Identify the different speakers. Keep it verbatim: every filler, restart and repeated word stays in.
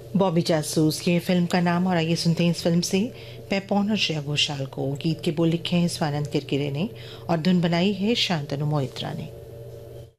Speaker 1: बॉबी जासूस ये फिल्म का नाम। और आइए सुनते हैं इस फिल्म से पेपौन और श्रेया घोषाल को। गीत के बोल लिखे हैं स्वानंद किरकिरे ने और धुन बनाई है शांतनु मोहित्रा ने।